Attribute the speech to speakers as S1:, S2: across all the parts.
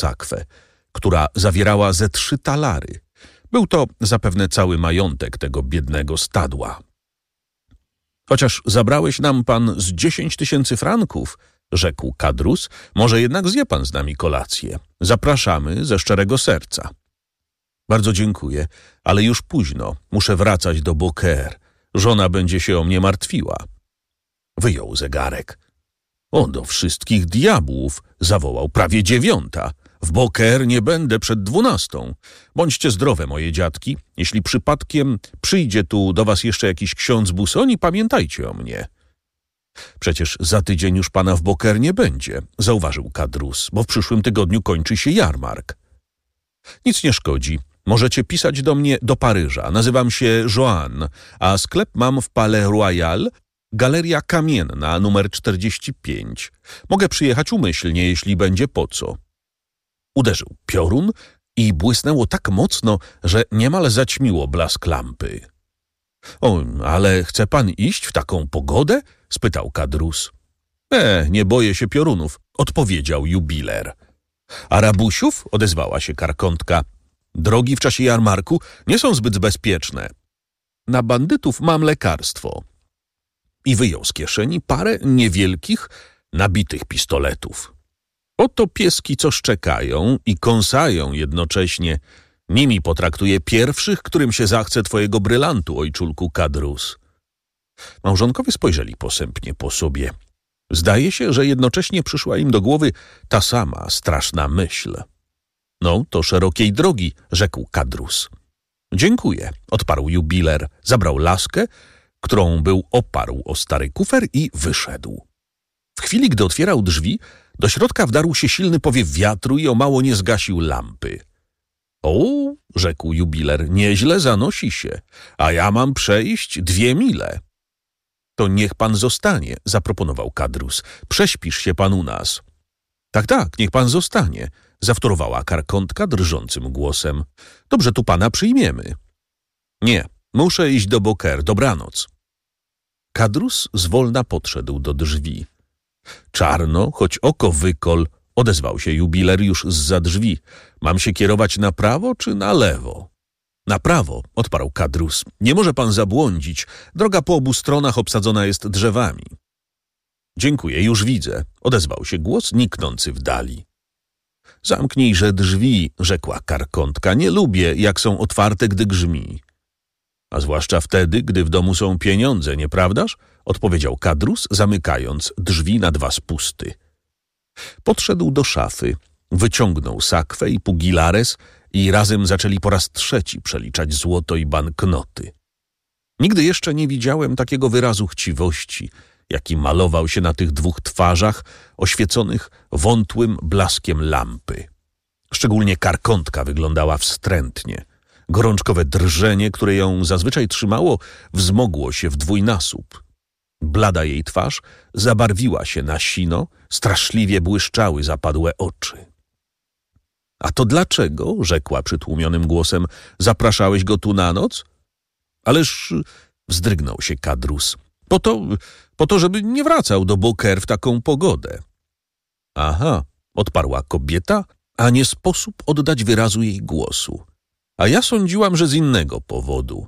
S1: sakwę, która zawierała ze 3 talary. Był to zapewne cały majątek tego biednego stadła. Chociaż zabrałeś nam pan z 10 000 franków, rzekł Kadrus, może jednak zje pan z nami kolację. Zapraszamy ze szczerego serca. Bardzo dziękuję, ale już późno. Muszę wracać do Beaucaire. Żona będzie się o mnie martwiła. Wyjął zegarek. O, do wszystkich diabłów, zawołał, prawie 9. W Beaucaire nie będę przed 12. Bądźcie zdrowe, moje dziadki. Jeśli przypadkiem przyjdzie tu do was jeszcze jakiś ksiądz Busoni, pamiętajcie o mnie. Przecież za tydzień już pana w Beaucaire nie będzie, zauważył Kadrus, bo w przyszłym tygodniu kończy się jarmark. Nic nie szkodzi. Możecie pisać do mnie do Paryża. Nazywam się Joan, a sklep mam w Palais Royal, Galeria Kamienna, numer 45. Mogę przyjechać umyślnie, jeśli będzie po co. Uderzył piorun i błysnęło tak mocno, że niemal zaćmiło blask lampy. O, ale chce pan iść w taką pogodę? Spytał Kadrus. Nie boję się piorunów, odpowiedział jubiler. A rabusiów? Odezwała się karkątka. Drogi w czasie jarmarku nie są zbyt bezpieczne. Na bandytów mam lekarstwo. I wyjął z kieszeni parę niewielkich, nabitych pistoletów. Oto pieski, co szczekają i kąsają jednocześnie. Nimi potraktuję pierwszych, którym się zachce twojego brylantu, ojczulku Kadrus. Małżonkowie spojrzeli posępnie po sobie. Zdaje się, że jednocześnie przyszła im do głowy ta sama straszna myśl. No, to szerokiej drogi, rzekł Kadrus. Dziękuję, odparł jubiler. Zabrał laskę, którą był oparł o stary kufer i wyszedł. W chwili, gdy otwierał drzwi, do środka wdarł się silny powiew wiatru i o mało nie zgasił lampy. O, rzekł jubiler, nieźle zanosi się, a ja mam przejść 2 mile. To niech pan zostanie, zaproponował Kadrus. Prześpisz się pan u nas. Tak, niech pan zostanie, zawtórowała karkątka drżącym głosem. Dobrze, tu pana przyjmiemy. Nie, muszę iść do Beaucaire, dobranoc. Kadrus zwolna podszedł do drzwi. Czarno, choć oko wykol, odezwał się jubiler już zza drzwi. Mam się kierować na prawo czy na lewo? Na prawo, odparł Kadrus. Nie może pan zabłądzić. Droga po obu stronach obsadzona jest drzewami. Dziękuję, już widzę, odezwał się głos niknący w dali. Zamknijże drzwi, rzekła karkątka. Nie lubię, jak są otwarte, gdy grzmi. A zwłaszcza wtedy, gdy w domu są pieniądze, nieprawdaż? Odpowiedział Kadrus, zamykając drzwi na 2 spusty. Podszedł do szafy, wyciągnął sakwę i pugilares i razem zaczęli po raz 3 przeliczać złoto i banknoty. Nigdy jeszcze nie widziałem takiego wyrazu chciwości, jaki malował się na tych 2 twarzach oświeconych wątłym blaskiem lampy. Szczególnie karkątka wyglądała wstrętnie. Gorączkowe drżenie, które ją zazwyczaj trzymało, wzmogło się w 2-nasób. Blada jej twarz zabarwiła się na sino, straszliwie błyszczały zapadłe oczy. A to dlaczego, rzekła przytłumionym głosem, zapraszałeś go tu na noc? Ależ, wzdrygnął się Kadrus, po to, żeby nie wracał do Beaucaire w taką pogodę. Aha, odparła kobieta, a nie sposób oddać wyrazu jej głosu. A ja sądziłam, że z innego powodu.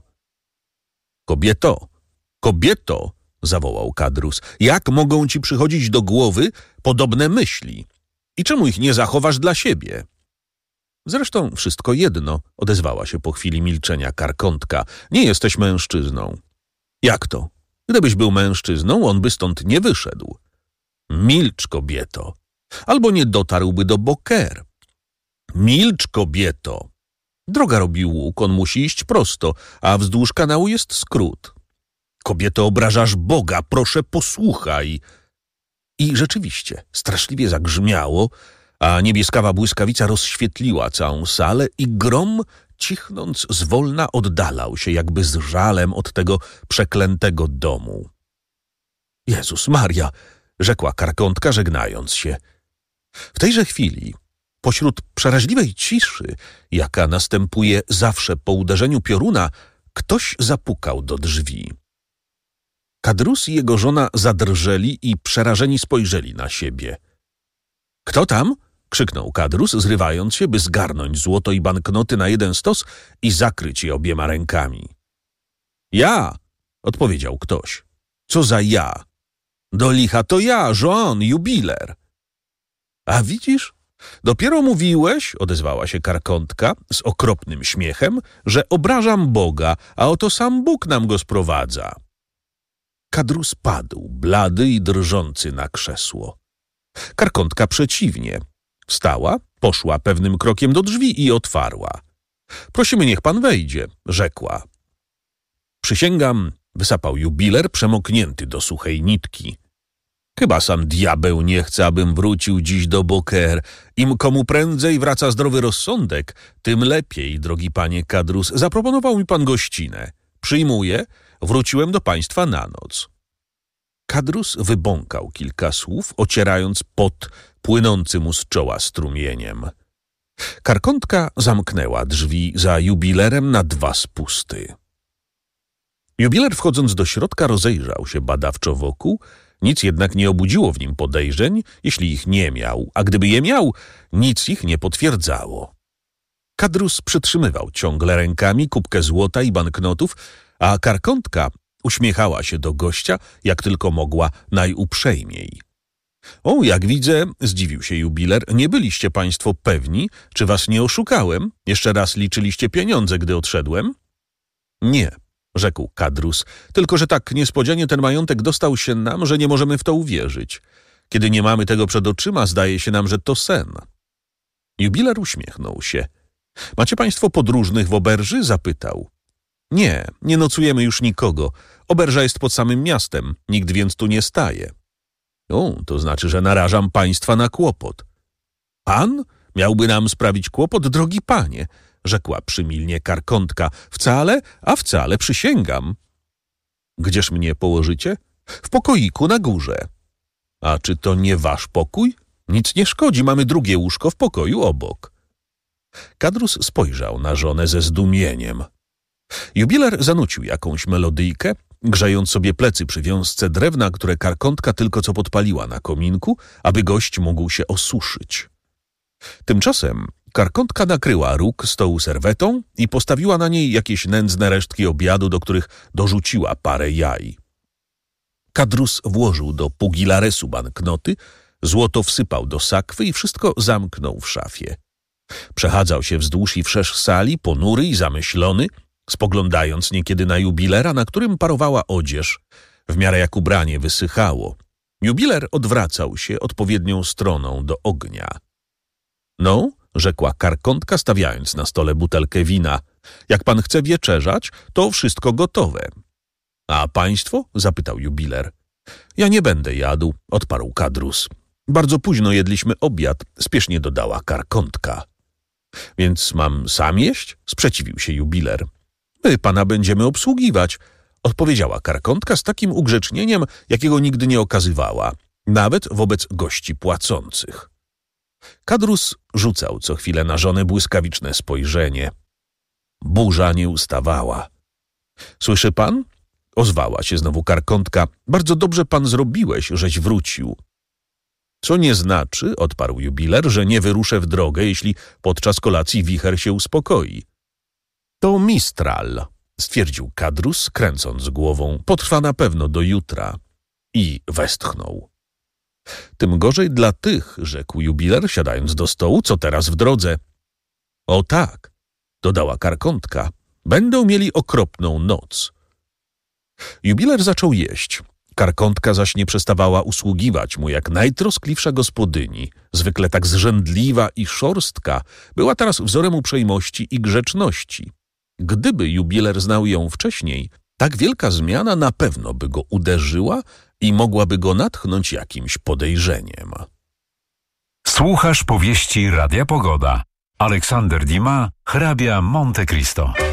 S1: Kobieto, zawołał Kadrus, jak mogą ci przychodzić do głowy podobne myśli? I czemu ich nie zachowasz dla siebie? Zresztą wszystko jedno, odezwała się po chwili milczenia karkątka. Nie jesteś mężczyzną. Jak to? Gdybyś był mężczyzną, on by stąd nie wyszedł. Milcz, kobieto. Albo nie dotarłby do Beaucaire. Milcz, kobieto. Droga robi łuk, on musi iść prosto, a wzdłuż kanału jest skrót. Kobieto, obrażasz Boga, proszę posłuchaj. I rzeczywiście straszliwie zagrzmiało, a niebieskawa błyskawica rozświetliła całą salę i grom, cichnąc, zwolna oddalał się jakby z żalem od tego przeklętego domu. Jezus Maria, rzekła karkątka, żegnając się. W tejże chwili, pośród przeraźliwej ciszy, jaka następuje zawsze po uderzeniu pioruna, ktoś zapukał do drzwi. Kadrus i jego żona zadrżeli i przerażeni spojrzeli na siebie. Kto tam? krzyknął Kadrus, zrywając się, by zgarnąć złoto i banknoty na jeden stos i zakryć je obiema rękami. Ja, odpowiedział ktoś. Co za ja? Do licha to ja, Joan, jubiler. A widzisz? Dopiero mówiłeś, odezwała się karkątka z okropnym śmiechem, że obrażam Boga, a oto sam Bóg nam go sprowadza. Kadrus padł, blady i drżący na krzesło. Karkątka przeciwnie. Wstała, poszła pewnym krokiem do drzwi i otwarła. Prosimy, niech pan wejdzie, rzekła. Przysięgam, wysapał jubiler, przemoknięty do suchej nitki. Chyba sam diabeł nie chce, abym wrócił dziś do Beaucaire. Im komu prędzej wraca zdrowy rozsądek, tym lepiej, drogi panie Kadrus. Zaproponował mi pan gościnę. Przyjmuję, wróciłem do państwa na noc. Kadrus wybąkał kilka słów, ocierając pot płynący mu z czoła strumieniem. Karkątka zamknęła drzwi za jubilerem na 2 spusty. Jubiler, wchodząc do środka, rozejrzał się badawczo wokół. Nic jednak nie obudziło w nim podejrzeń, jeśli ich nie miał, a gdyby je miał, nic ich nie potwierdzało. Kadrus przytrzymywał ciągle rękami kubkę złota i banknotów, a karkątka uśmiechała się do gościa, jak tylko mogła najuprzejmiej. O, jak widzę, zdziwił się jubiler, nie byliście państwo pewni, czy was nie oszukałem? Jeszcze raz liczyliście pieniądze, gdy odszedłem? Nie, rzekł Kadrus, tylko że tak niespodzianie ten majątek dostał się nam, że nie możemy w to uwierzyć. Kiedy nie mamy tego przed oczyma, zdaje się nam, że to sen. Jubiler uśmiechnął się. Macie państwo podróżnych w oberży? Zapytał. Nie, nie nocujemy już nikogo. Oberża jest pod samym miastem, nikt więc tu nie staje. O, to znaczy, że narażam państwa na kłopot. Pan miałby nam sprawić kłopot, drogi panie, rzekła przymilnie karkątka. Wcale, a wcale, przysięgam. Gdzież mnie położycie? W pokoiku na górze. A czy to nie wasz pokój? Nic nie szkodzi, mamy drugie łóżko w pokoju obok. Kadrus spojrzał na żonę ze zdumieniem. Jubiler zanucił jakąś melodyjkę, grzejąc sobie plecy przy wiązce drewna, które karkątka tylko co podpaliła na kominku, aby gość mógł się osuszyć. Tymczasem karkątka nakryła róg stołu serwetą i postawiła na niej jakieś nędzne resztki obiadu, do których dorzuciła parę jaj. Kadrus włożył do pugilaresu banknoty, złoto wsypał do sakwy i wszystko zamknął w szafie. Przechadzał się wzdłuż i wszerz sali, ponury i zamyślony, spoglądając niekiedy na jubilera, na którym parowała odzież, w miarę jak ubranie wysychało. Jubiler odwracał się odpowiednią stroną do ognia. No, rzekła karkątka, stawiając na stole butelkę wina. Jak pan chce wieczerzać, to wszystko gotowe. A państwo? Zapytał jubiler. Ja nie będę jadł, odparł Kadrus. Bardzo późno jedliśmy obiad, spiesznie dodała karkątka. Więc mam sam jeść? Sprzeciwił się jubiler. My pana będziemy obsługiwać, odpowiedziała karkątka z takim ugrzecznieniem, jakiego nigdy nie okazywała, nawet wobec gości płacących. Kadrus rzucał co chwilę na żonę błyskawiczne spojrzenie. Burza nie ustawała. Słyszy pan? Ozwała się znowu karkątka. Bardzo dobrze pan zrobiłeś, żeś wrócił. Co nie znaczy, odparł jubiler, że nie wyruszę w drogę, jeśli podczas kolacji wicher się uspokoi. To Mistral, stwierdził Kadrus, kręcąc głową. Potrwa na pewno do jutra. I westchnął. Tym gorzej dla tych, rzekł jubiler, siadając do stołu, co teraz w drodze. O tak, dodała karkątka, będą mieli okropną noc. Jubiler zaczął jeść. Karkątka zaś nie przestawała usługiwać mu jak najtroskliwsza gospodyni, zwykle tak zrzędliwa i szorstka, była teraz wzorem uprzejmości i grzeczności. Gdyby jubiler znał ją wcześniej, tak wielka zmiana na pewno by go uderzyła i mogłaby go natchnąć jakimś podejrzeniem.
S2: Słuchasz powieści Radia Pogoda. Aleksander Dima, hrabia Monte Cristo.